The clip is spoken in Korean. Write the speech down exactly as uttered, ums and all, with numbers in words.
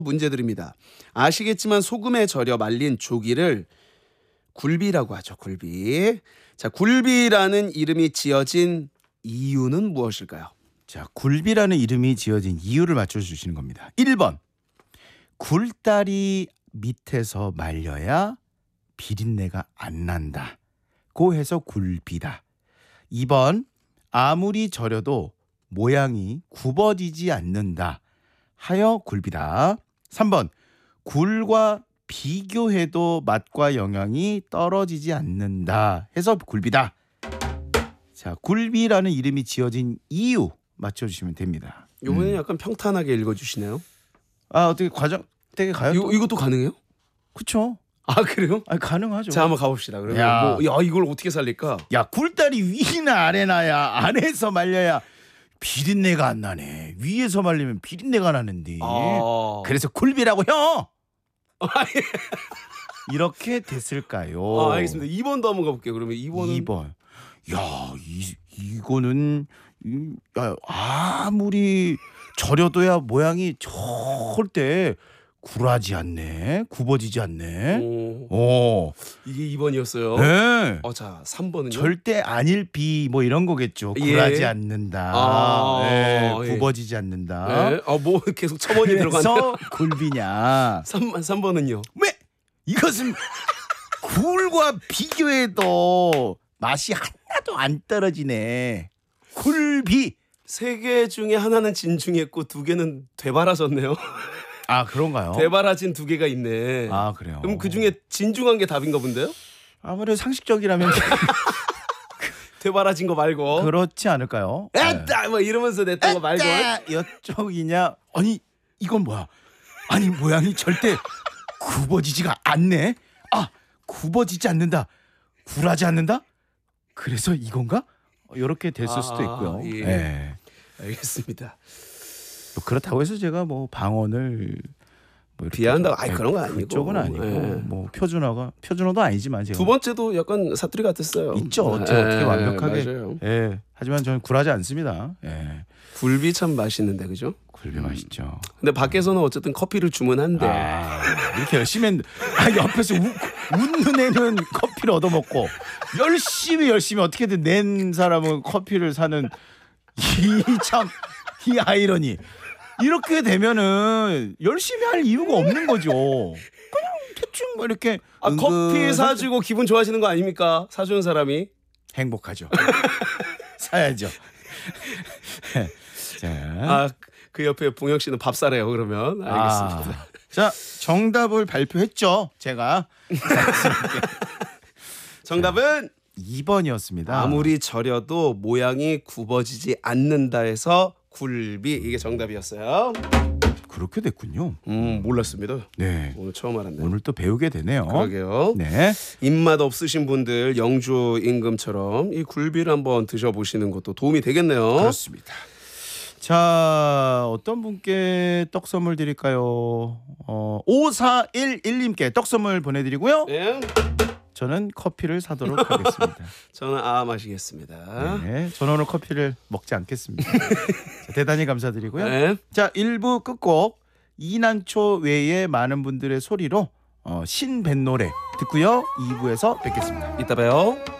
문제드립니다. 아시겠지만 소금에 절여 말린 조기를 굴비라고 하죠. 굴비. 자, 굴비라는 이름이 지어진 이유는 무엇일까요? 자, 굴비라는 이름이 지어진 이유를 맞춰주시는 겁니다. 일 번 굴다리 밑에서 말려야 비린내가 안 난다. 고 해서 굴비다. 이 번 아무리 절여도 모양이 굽어지지 않는다 하여 굴비다. 삼 번 굴과 비교해도 맛과 영양이 떨어지지 않는다 해서 굴비다. 자, 굴비라는 이름이 지어진 이유 맞춰주시면 됩니다. 이번에 음. 약간 평탄하게 읽어주시네요. 아, 어떻게 과정 되게 가요? 이거, 이것도 가능해요? 그쵸? 아, 그래요? 아, 가능하죠. 자, 한번 가봅시다. 그러면 야. 뭐, 야, 이걸 어떻게 살릴까? 야, 굴다리 위나 아래나야 안에서 말려야 비린내가 안 나네. 위에서 말리면 비린내가 나는데. 아. 그래서 굴비라고 형. 이렇게 됐을까요? 아, 알겠습니다. 이 번도 한번 가볼게요. 그러면 이 번은 이 번. 야, 이 이거는 이, 야, 아무리 절여도야 모양이 절대 굴하지 않네. 굽어지지 않네. 오. 오. 이게 이 번이었어요. 네. 어, 자, 삼 번은요? 절대 아닐 비 뭐 이런 거겠죠. 예. 굴하지 않는다. 아, 네, 예. 굽어지지 않는다. 네. 아, 뭐 계속 첨언이 들어가네요. 그래서 굴비냐. 삼, 삼 번은요? 왜? 이것은 굴과 비교해도 맛이 하나도 안 떨어지네. 굴비. 세 개 중에 하나는 진중했고 두 개는 되바라졌네요. 아, 그런가요? 되바라진 두 개가 있네. 아, 그래요. 그럼 그 중에 진중한 게 답인가 본데요? 아무래도 상식적이라면 되바라진 거 말고. 그렇지 않을까요? 에따 뭐 이러면서 냈던 거 말고. 이쪽이냐? 아니, 이건 뭐야? 아니, 모양이 절대 굽어지지가 않네. 아, 굽어지지 않는다. 굴하지 않는다? 그래서 이건가? 이렇게 됐을 아, 수도 있고요. 예. 네. 알겠습니다. 뭐 그렇다고 해서 제가 뭐 방언을 뭐 이렇게 비하한다고 아니 그런 거 아니고. 그쪽은 아니고 예. 뭐 표준어가 표준어도 아니지만 제가 두 번째도 약간 사투리 같았어요. 있죠. 어째, 예, 어떻게 완벽하게. 맞아요. 예. 하지만 저는 굴하지 않습니다. 예. 굴비 참 맛있는데 그죠? 굴비 맛있죠. 근데 밖에서는 어쨌든 커피를 주문한대. 아, 이렇게 열심히 했는데 아, 옆에서 우, 웃는 애는 커피를 얻어먹고 열심히 열심히 어떻게든 낸 사람은 커피를 사는 이 참 이 아이러니. 이렇게 되면은 열심히 할 이유가 없는 거죠. 그냥 대충 뭐 이렇게 아, 커피 은근 사주고 기분 좋아지는 거 아닙니까? 사주는 사람이. 행복하죠. 사야죠. 자, 아, 그 옆에 봉혁 씨는 밥 사래요. 그러면 알겠습니다. 아, 자, 정답을 발표했죠. 제가 정답은 이 번이었습니다. 아무리 절여도 모양이 굽어지지 않는다 해서 굴비. 이게 정답이었어요. 그렇게 됐군요. 음, 몰랐습니다. 네. 오늘 처음 알았네요. 오늘 또 배우게 되네요. 그러게요. 네. 입맛 없으신 분들 영주 임금처럼 이 굴비를 한번 드셔보시는 것도 도움이 되겠네요. 그렇습니다. 자, 어떤 분께 떡 선물 드릴까요? 어, 오사일일님께 떡 선물 보내드리고요. 네. 저는 커피를 사도록 하겠습니다. 저는 아 마시겠습니다. 네, 저는 오늘 커피를 먹지 않겠습니다. 자, 대단히 감사드리고요. 네. 자, 일 부 끝곡 이난초 외에 많은 분들의 소리로 어, 신뱃 노래 듣고요. 이 부에서 뵙겠습니다. 이따 봬요.